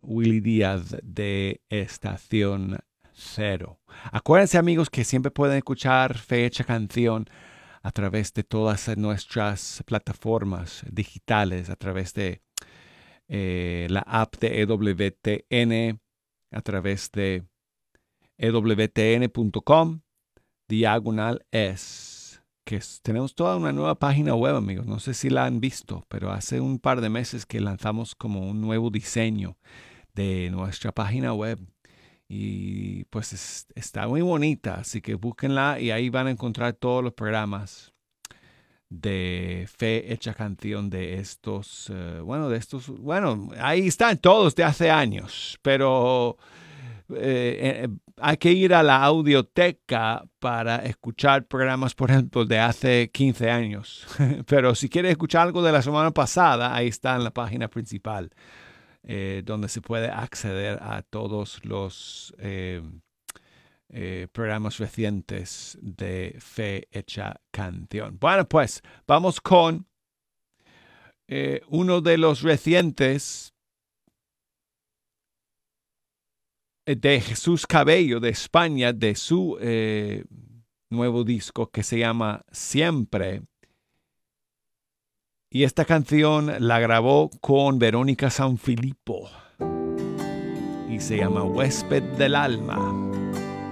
Willy Díaz de Estación Cero. Acuérdense, amigos, que siempre pueden escuchar Fe Hecha Canción a través de todas nuestras plataformas digitales, a través de la app de EWTN, a través de ewtn.com/es, tenemos toda una nueva página web, amigos. No sé si la han visto, pero hace un par de meses que lanzamos como un nuevo diseño de nuestra página web. Y pues está muy bonita, así que búsquenla y ahí van a encontrar todos los programas de Fe Hecha Canción bueno, ahí están todos de hace años, pero hay que ir a la audioteca para escuchar programas, por ejemplo, de hace 15 años. Pero si quieres escuchar algo de la semana pasada, ahí está en la página principal, donde se puede acceder a todos los programas recientes de Fe Hecha Canción. Bueno, pues vamos con uno de los recientes de Jesús Cabello de España, de su nuevo disco que se llama Siempre. Y esta canción la grabó con Verónica Sanfilippo y se llama Huésped del Alma.